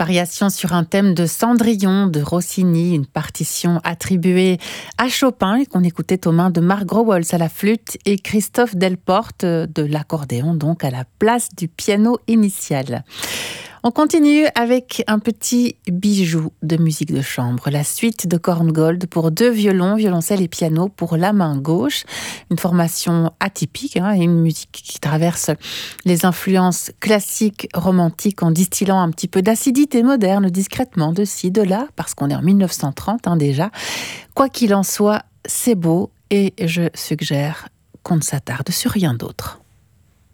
Variation sur un thème de Cendrillon de Rossini, une partition attribuée à Chopin et qu'on écoutait aux mains de Marc Grauwels à la flûte et Christophe Delporte de l'accordéon, donc à la place du piano initial. On continue avec un petit bijou de musique de chambre, la suite de Korngold pour 2 violons, violoncelle et piano pour la main gauche. Une formation atypique, et une musique qui traverse les influences classiques, romantiques, en distillant un petit peu d'acidité moderne, discrètement, de ci, de là, parce qu'on est en 1930 déjà. Quoi qu'il en soit, c'est beau et je suggère qu'on ne s'attarde sur rien d'autre.